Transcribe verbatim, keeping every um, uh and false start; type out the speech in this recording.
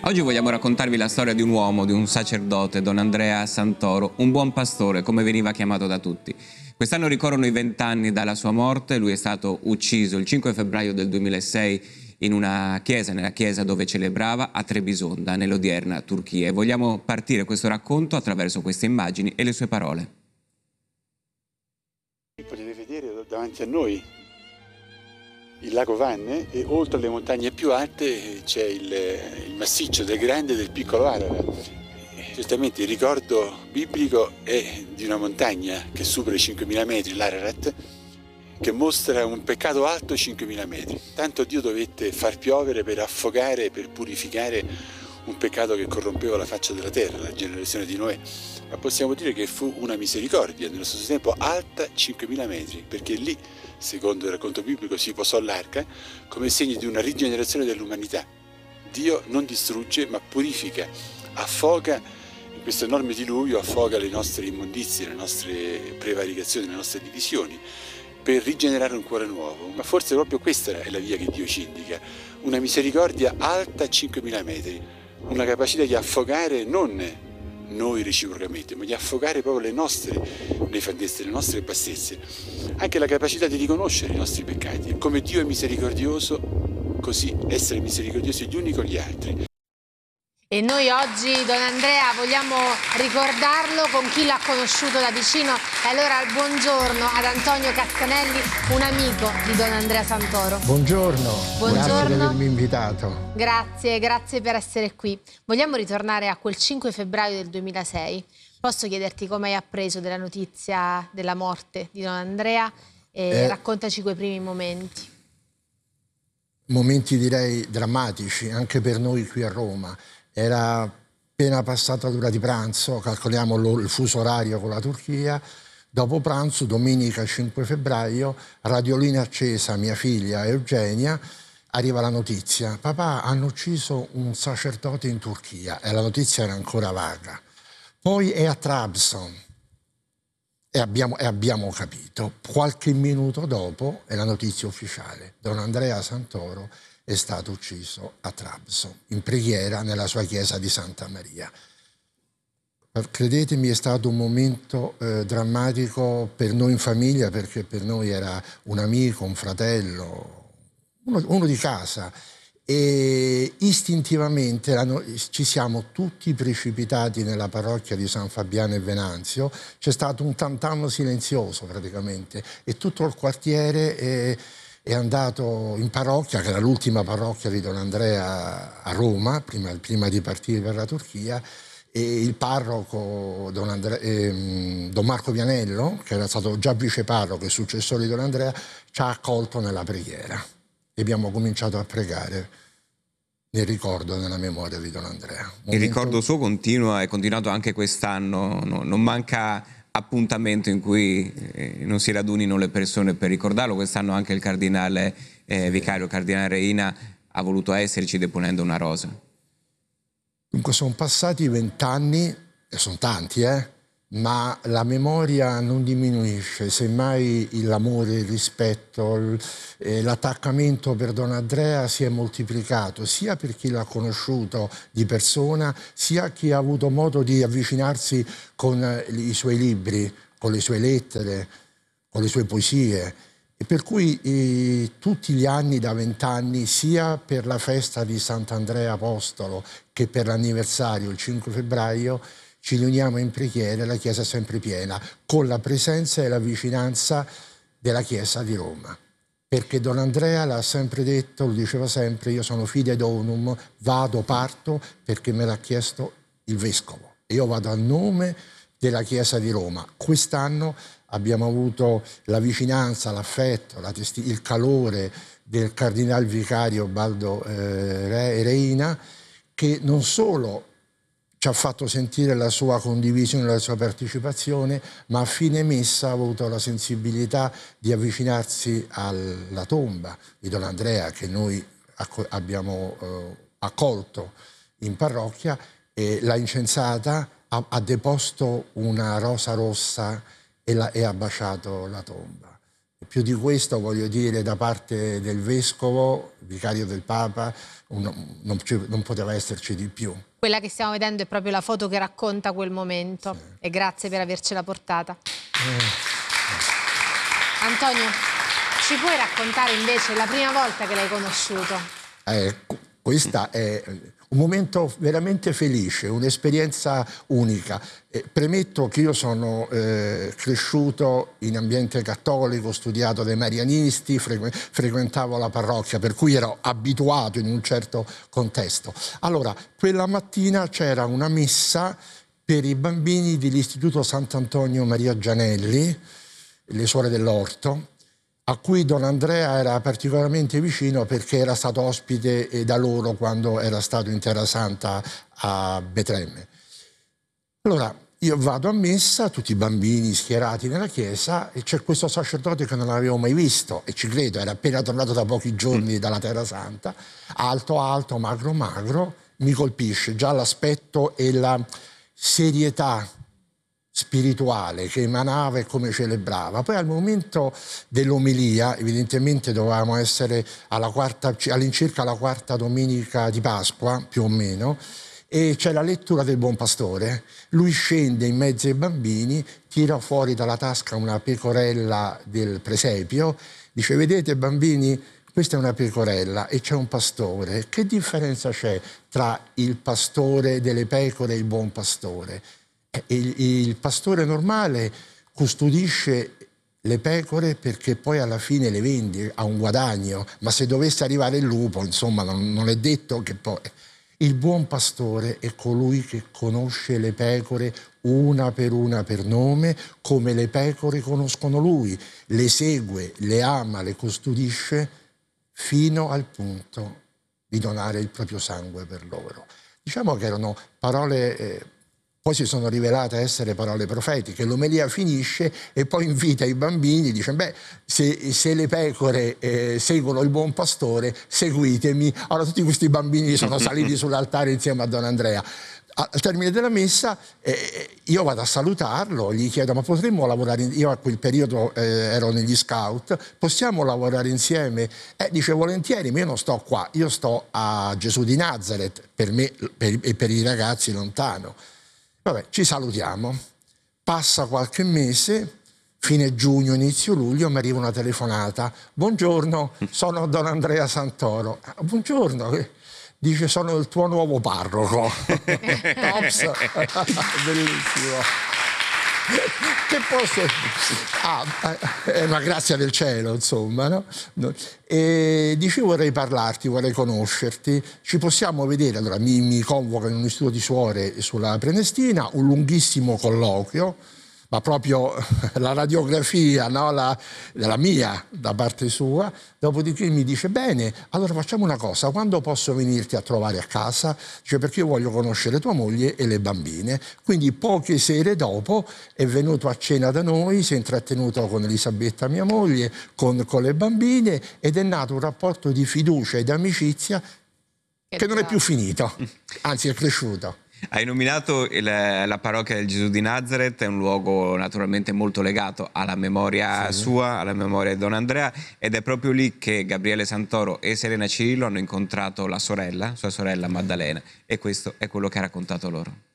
Oggi vogliamo raccontarvi la storia di un uomo, di un sacerdote, Don Andrea Santoro, un buon pastore, come veniva chiamato da tutti. Quest'anno ricorrono i vent'anni dalla sua morte. Lui è stato ucciso il cinque febbraio del duemilasei in una chiesa, nella chiesa dove celebrava a Trebisonda, nell'odierna Turchia. E vogliamo partire questo racconto attraverso queste immagini e le sue parole. Potete vedere davanti a noi il lago Vanne e oltre le montagne più alte c'è il, il massiccio del grande e del piccolo Ararat. Certamente il ricordo biblico è di una montagna che supera i cinquemila metri, l'Ararat, che mostra un peccato alto cinquemila metri. Tanto Dio dovette far piovere per affogare, per purificare un peccato che corrompeva la faccia della terra, la generazione di Noè. Ma possiamo dire che fu una misericordia, nello stesso tempo alta cinquemila metri, perché lì, secondo il racconto biblico, si posò l'arca come segno di una rigenerazione dell'umanità. Dio non distrugge, ma purifica, affoga in questo enorme diluvio, affoga le nostre immondizie, le nostre prevaricazioni, le nostre divisioni, per rigenerare un cuore nuovo. Ma forse proprio questa è la via che Dio ci indica, una misericordia alta cinquemila metri, una capacità di affogare non noi reciprocamente, ma di affogare proprio le nostre nefandezze, le nostre bassezze, anche la capacità di riconoscere i nostri peccati. Come Dio è misericordioso, così essere misericordiosi gli uni con gli altri. E noi oggi, Don Andrea, vogliamo ricordarlo con chi l'ha conosciuto da vicino. E allora buongiorno ad Antonio Castanelli, un amico di Don Andrea Santoro. Buongiorno, buongiorno. Grazie per avermi invitato. Grazie, grazie per essere qui. Vogliamo ritornare a quel cinque febbraio del duemilasei. Posso chiederti come hai appreso della notizia della morte di Don Andrea? E eh, raccontaci quei primi momenti. Momenti direi drammatici, anche per noi qui a Roma. Era appena passata l'ora di pranzo, calcoliamo il fuso orario con la Turchia. Dopo pranzo, domenica cinque febbraio, radiolina accesa, mia figlia Eugenia, arriva la notizia: papà, hanno ucciso un sacerdote in Turchia, e la notizia era ancora vaga. Poi è a Trabzon, e abbiamo, e abbiamo capito. Qualche minuto dopo è la notizia ufficiale: Don Andrea Santoro è stato ucciso a Trabzon, in preghiera nella sua chiesa di Santa Maria. Credetemi, è stato un momento eh, drammatico per noi in famiglia, perché per noi era un amico, un fratello, uno, uno di casa, e istintivamente la, ci siamo tutti precipitati nella parrocchia di San Fabiano e Venanzio. C'è stato un tam tam silenzioso praticamente, e tutto il quartiere è, è andato in parrocchia, che era l'ultima parrocchia di Don Andrea a Roma, prima, prima di partire per la Turchia, e il parroco Don, Andre, eh, Don Marco Vianello, che era stato già viceparroco e successore di Don Andrea, ci ha accolto nella preghiera e abbiamo cominciato a pregare nel ricordo e nella memoria di Don Andrea. Momento... Il ricordo suo continua, è continuato anche quest'anno, no, non manca appuntamento in cui eh, non si radunino le persone per ricordarlo. Quest'anno anche il cardinale eh, vicario, cardinale Reina, ha voluto esserci deponendo una rosa. Dunque sono passati vent'anni, e sono tanti, eh? Ma la memoria non diminuisce, semmai l'amore, il rispetto, l'attaccamento per Don Andrea si è moltiplicato, sia per chi l'ha conosciuto di persona, sia chi ha avuto modo di avvicinarsi con i suoi libri, con le sue lettere, con le sue poesie. E per cui eh, tutti gli anni da vent'anni, sia per la festa di Sant'Andrea Apostolo che per l'anniversario, il cinque febbraio, ci riuniamo in preghiera e la Chiesa è sempre piena, con la presenza e la vicinanza della Chiesa di Roma. Perché Don Andrea l'ha sempre detto, lo diceva sempre: io sono fide donum, vado, parto, perché me l'ha chiesto il Vescovo. E io vado a nome della Chiesa di Roma. Quest'anno abbiamo avuto la vicinanza, l'affetto, la il calore del Cardinal Vicario Baldo eh, Reina, che non solo ci ha fatto sentire la sua condivisione, la sua partecipazione, ma a fine messa ha avuto la sensibilità di avvicinarsi alla tomba di Don Andrea, che noi abbiamo eh, accolto in parrocchia, e l'ha incensata, ha, ha deposto una rosa rossa e, la, e ha baciato la tomba. più di questo voglio dire da parte del vescovo, vicario del Papa, un, non, non poteva esserci di più. Quella che stiamo vedendo è proprio la foto che racconta quel momento, sì. E grazie per avercela portata. Eh. Antonio, ci puoi raccontare invece la prima volta che l'hai conosciuto? Eh, questa è un momento veramente felice, un'esperienza unica. Eh, premetto che io sono eh, cresciuto in ambiente cattolico, ho studiato dai marianisti, frequ frequentavo la parrocchia, per cui ero abituato in un certo contesto. Allora, quella mattina c'era una messa per i bambini dell'Istituto Sant'Antonio Maria Gianelli, le Suore dell'Orto, a cui Don Andrea era particolarmente vicino perché era stato ospite da loro quando era stato in Terra Santa a Betlemme. Allora io vado a messa, tutti i bambini schierati nella chiesa, e c'è questo sacerdote che non avevo mai visto, e ci credo, era appena tornato da pochi giorni dalla Terra Santa, alto alto, magro magro, mi colpisce già l'aspetto e la serietà spirituale che emanava e come celebrava. Poi al momento dell'omelia, evidentemente dovevamo essere alla quarta, all'incirca alla quarta domenica di Pasqua, più o meno, e c'è la lettura del Buon Pastore. Lui scende in mezzo ai bambini, tira fuori dalla tasca una pecorella del presepio, dice: vedete bambini, questa è una pecorella e c'è un pastore. Che differenza c'è tra il pastore delle pecore e il buon pastore? Il, il pastore normale custodisce le pecore perché poi alla fine le vende, ha un guadagno, ma se dovesse arrivare il lupo, insomma, non, non è detto che poi... Il buon pastore è colui che conosce le pecore una per una per nome, come le pecore conoscono lui, le segue, le ama, le custodisce fino al punto di donare il proprio sangue per loro. Diciamo che erano parole... Eh, Poi si sono rivelate essere parole profetiche. L'omelia finisce e poi invita i bambini, dice: beh, se, se le pecore eh, seguono il buon pastore, seguitemi. Allora tutti questi bambini sono saliti sull'altare insieme a Don Andrea. Al termine della messa eh, io vado a salutarlo, gli chiedo: ma potremmo lavorare, io a quel periodo eh, ero negli scout, possiamo lavorare insieme? Eh, dice: volentieri, ma io non sto qua, io sto a Gesù di Nazareth, per me per, e per i ragazzi lontano. Vabbè, ci salutiamo, passa qualche mese, fine giugno, inizio luglio, mi arriva una telefonata: buongiorno, sono Don Andrea Santoro. Buongiorno, dice: sono il tuo nuovo parroco. Ops, bellissimo. Che posso... Ah, è una grazia del cielo, insomma, no? E dice: vorrei parlarti, vorrei conoscerti, ci possiamo vedere? Allora mi, mi convoca in un istituto di suore sulla Prenestina, un lunghissimo colloquio, ma proprio la radiografia, no? la, la mia da parte sua. Dopodiché mi dice: bene, allora facciamo una cosa, quando posso venirti a trovare a casa? Dice: perché io voglio conoscere tua moglie e le bambine. Quindi poche sere dopo è venuto a cena da noi, si è intrattenuto con Elisabetta, mia moglie, con, con le bambine, ed è nato un rapporto di fiducia e di amicizia che, che non è più finito, anzi è cresciuto. Hai nominato il, la parrocchia del Gesù di Nazareth, è un luogo naturalmente molto legato alla memoria sì. sua, alla memoria di Don Andrea, ed è proprio lì che Gabriele Santoro e Serena Cirillo hanno incontrato la sorella, sua sorella Maddalena, e questo è quello che ha raccontato loro.